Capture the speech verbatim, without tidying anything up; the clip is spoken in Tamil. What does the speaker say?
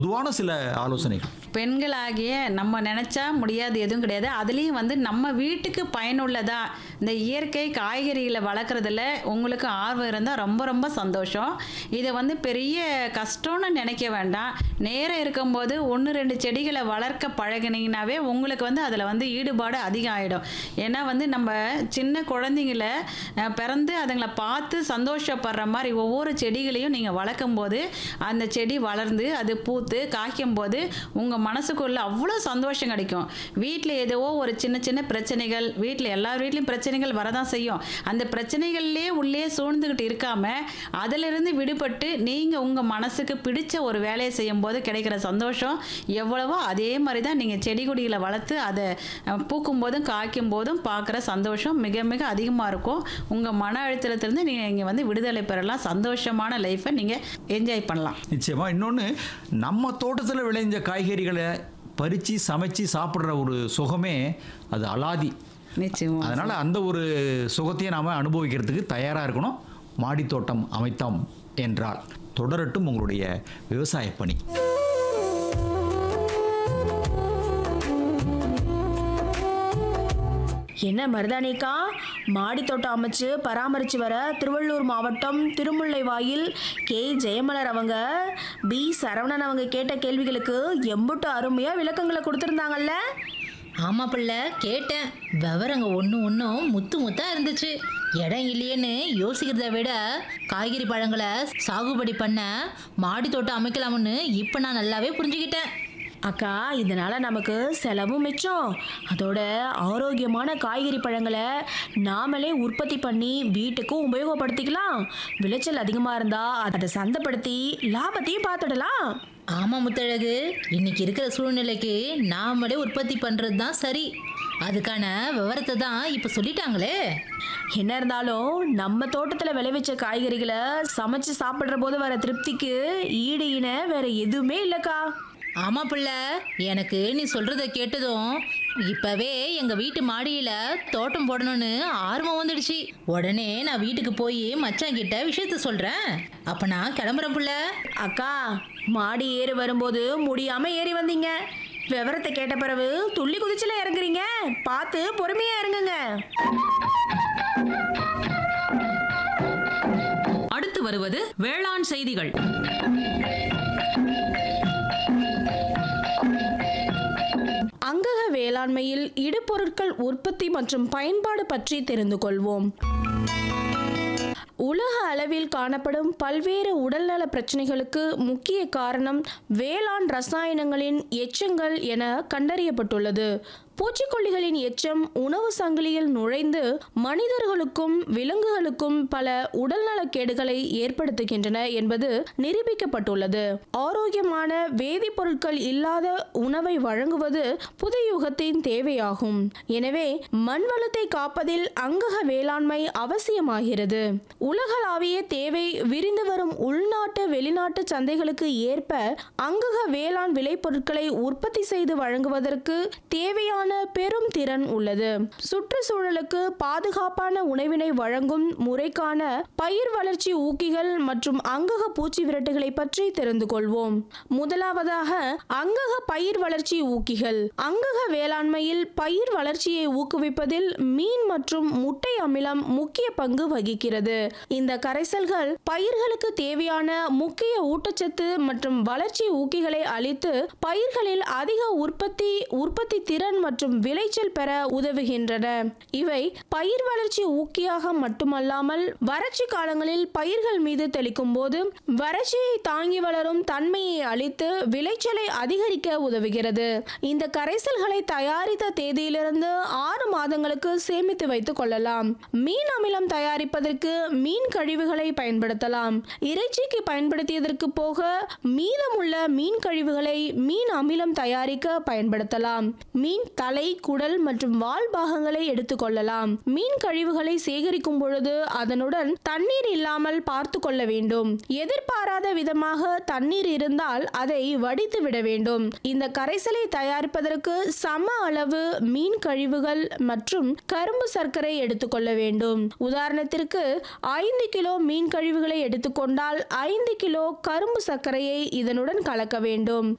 பொதுவான சில ஆலோசனைகள். பெண்களாகிய நம்ம நினச்சா முடியாது எதுவும் கிடையாது. அதுலேயும் வந்து நம்ம வீட்டுக்கு பயனுள்ளதா இந்த இயற்கை காய்கறிகளை வளர்க்குறதுல உங்களுக்கு ஆர்வம் இருந்தால் ரொம்ப ரொம்ப சந்தோஷம். இதை வந்து பெரிய கஷ்டம்னு நினைக்க வேண்டாம். நேரம் இருக்கும்போது ஒன்று ரெண்டு செடிகளை வளர்க்க பழகினீங்கன்னாவே உங்களுக்கு வந்து அதில் வந்து ஈடுபாடு அதிகம் ஆகிடும். ஏன்னா வந்து நம்ம சின்ன குழந்தைங்கள அஹ், பிறந்து அதுங்களை பார்த்து சந்தோஷப்படுற மாதிரி ஒவ்வொரு செடிகளையும் நீங்கள் வளர்க்கும் போது அந்த செடி வளர்ந்து அது பூத்து காய்க்கும் போது உங்கள் மனசுக்குள்ள அவ்வளோ சந்தோஷம் கிடைக்கும். வீட்டில் ஏதோ ஒரு சின்ன சின்ன பிரச்சனைகள், வீட்டில் எல்லார் வீட்லையும் பிரச்சனைகள் வரதான் செய்யும். அந்த பிரச்சனைகள்லேயே உள்ளே சூழ்ந்துக்கிட்டு இருக்காம அதிலிருந்து விடுபட்டு நீங்கள் உங்கள் மனசுக்கு பிடிச்ச ஒரு வேலையை செய்யும் போது கிடைக்கிற சந்தோஷம் எவ்வளவோ அதே மாதிரி தான் நீங்கள் செடி கொடிகளை வளர்த்து அதை அஹ், பூக்கும் போதும் காய்க்கும் போதும் பார்க்குற சந்தோஷம் மிக மிக அதிகமாக இருக்கும். உங்கள் மன அழுத்தத்திலிருந்து நீங்கள் இங்கே வந்து விடுதலை பெறலாம். சந்தோஷமான லைஃப்பை நீங்கள் என்ஜாய் பண்ணலாம். நிச்சயமா. இன்னொன்று, நம்ம தோட்டத்தில் விளைஞ்ச காய்கறிகளை பறித்து சமைச்சு சாப்பிட்ற ஒரு சுகமே அது அலாதி. நிச்சயமா. அதனால் அந்த ஒரு சுகத்தையும் நாம் அனுபவிக்கிறதுக்கு தயாராக இருக்கணும். மாடித்தோட்டம் அமைத்தோம் என்றால் தொடரட்டும் உங்களுடைய விவசாய பணி. என்ன மருதானிக்கா, மாடி தோட்டம் அமைச்சு பராமரித்து வர திருவள்ளூர் மாவட்டம் திருமுல்லைவாயில் கே ஜெயமலர் அவங்க பி சரவணன் அவங்க கேட்ட கேள்விகளுக்கு எம்புட்டு அருமையாக விளக்கங்களை கொடுத்துருந்தாங்கல்ல. ஆமா பிள்ளை, கேட்டேன். விவரங்க ஒன்று ஒன்றும் முத்து முத்தா இருந்துச்சு. இடம் இல்லையேன்னு யோசிக்கிறத விட காய்கறி பழங்களை சாகுபடி பண்ண மாடி தோட்டம் அமைக்கலாம்னு இப்போ நான் நல்லாவே புரிஞ்சுக்கிட்டேன். அக்கா, இதனால நமக்கு செலவும் மிச்சம். அதோட ஆரோக்கியமான காய்கறி பழங்களை நாமளே உற்பத்தி பண்ணி வீட்டுக்கும் உபயோகப்படுத்திக்கலாம். விளைச்சல் அதிகமாக இருந்தால் அதை சந்தைப்படுத்தி லாபத்தையும் பார்த்துடலாம். ஆமா முத்தழகு, இன்னைக்கு இருக்கிற சூழ்நிலைக்கு நாமளே உற்பத்தி பண்ணுறது தான் சரி. அதுக்கான விவரத்தை தான் இப்போ சொல்லிட்டாங்களே. என்ன இருந்தாலும் நம்ம தோட்டத்தில் விளைவிச்ச காய்கறிகளை சமைச்சு சாப்பிட்ற போது வர திருப்திக்கு ஈடு இணை வேற எதுவுமே இல்லைக்கா. ஆமா பிள்ளை, எனக்கு நீ சொல்றத கேட்டதும் இப்பவே எங்க வீட்டு மாடியில தோட்டம் போடணும்னு ஆர்வம் வந்துடுச்சு. உடனே நான் வீட்டுக்கு போய் மச்சான் கிட்ட விஷயத்த சொல்றேன். அப்ப நான் கிளம்புறேன் புள்ள. அக்கா, மாடி ஏறி வரும்போது முடியாம ஏறி வந்தீங்க. விவரத்தை கேட்ட பிறகு துள்ளி குதிச்சுல இறங்குறீங்க. பார்த்து பொறுமையா இறங்குங்க. அடுத்து வருவது வேளாண் செய்திகள். அங்கக வேளாண்மையில் இடுபொருட்கள் உற்பத்தி மற்றும் பயன்பாடு பற்றி தெரிந்து கொள்வோம். உலக அளவில் காணப்படும் பல்வேறு உடல்நல பிரச்சனைகளுக்கு முக்கிய காரணம் வேளாண் ரசாயனங்களின் எச்சங்கள் என கண்டறியப்பட்டுள்ளது. பூச்சிக்கொல்லிகளின் எச்சம் உணவு சங்கிலியில் நுழைந்து மனிதர்களுக்கும் விலங்குகளுக்கும் பல உடல்நலக்கேடுகளை ஏற்படுத்துகின்றன என்பது நிரூபிக்கப்பட்டுள்ளது. ஆரோக்கியமான வேதிப்பொருட்கள் இல்லாத உணவை வழங்குவது புதுயுகத்தின் தேவையாகும். எனவே மண்வளத்தை காப்பதில் அங்கக வேளாண்மை அவசியமாகிறது. உலகளாவிய தேவை விரிந்து வரும் உள்நாட்டு வெளிநாட்டு சந்தைகளுக்கு ஏற்ப அங்கக வேளாண் விளைபொருட்களை உற்பத்தி செய்து வழங்குவதற்கு தேவையான பெரும் திறன் உள்ளது. சுற்றுச்சூழலுக்கு பாதுகாப்பான உணவினை வழங்கும் முறைக்கான பயிர் வளர்ச்சி ஊக்கிகள் மற்றும் அங்கக பூச்சி விரட்டுகளை பற்றி தெரிந்து கொள்வோம். முதலாவதாக அங்கக பயிர் வளர்ச்சி ஊக்கிகள். அங்கக வேளாண்மையில் பயிர் வளர்ச்சியை ஊக்குவிப்பதில் மீன் மற்றும் முட்டை அமிலம் முக்கிய பங்கு வகிக்கிறது. இந்த கரைசல்கள் பயிர்களுக்கு தேவையான முக்கிய ஊட்டச்சத்து மற்றும் வளர்ச்சி ஊக்கிகளை அளித்து பயிர்களில் அதிக உற்பத்தி உற்பத்தி திறன் மற்றும் விளைச்சல் பெற உதவுகின்றன. இவை பயிர் வளர்ச்சி ஊக்கியாக மட்டுமல்லாமல் வறட்சி காலங்களில் பயிர்கள் மீது தெளிக்கும் போது வறட்சியை தாங்கி வளரும் தன்மையை அளித்து விளைச்சலை அதிகரிக்க உதவுகிறது. இந்த கரைசல்களை தயாரித்த தேதியிலிருந்து ஆறு மாதங்களுக்கு சேமித்து வைத்துக் கொள்ளலாம். மீன் அமிலம் தயாரிப்பதற்கு மீன் கழிவுகளை பயன்படுத்தலாம். இறைச்சிக்கு பயன்படுத்தியதற்கு போக மீதமுள்ள மீன் கழிவுகளை மீன் அமிலம் தயாரிக்க பயன்படுத்தலாம். மீன் தலை, குடல் மற்றும் வால் பாகங்களை எடுத்துக்கொள்ளலாம். மீன் கழிவுகளை சேகரிக்கும் பொழுது அதனுடன் தண்ணீர் இல்லாமல் பார்த்து கொள்ள வேண்டும். எதிர்பாராத விதமாக தண்ணீர் இருந்தால் அதை வடித்து விட வேண்டும். இந்த கரைசலை தயாரிப்பதற்கு சம அளவு மீன் கழிவுகள் மற்றும் கரும்பு சர்க்கரை எடுத்துக்கொள்ள வேண்டும். உதாரணத்திற்கு ஐந்து கிலோ மீன் கழிவுகளை எடுத்துக்கொண்டால் ஐந்து கிலோ கரும்பு சர்க்கரையை இதனுடன் கலக்க வேண்டும்.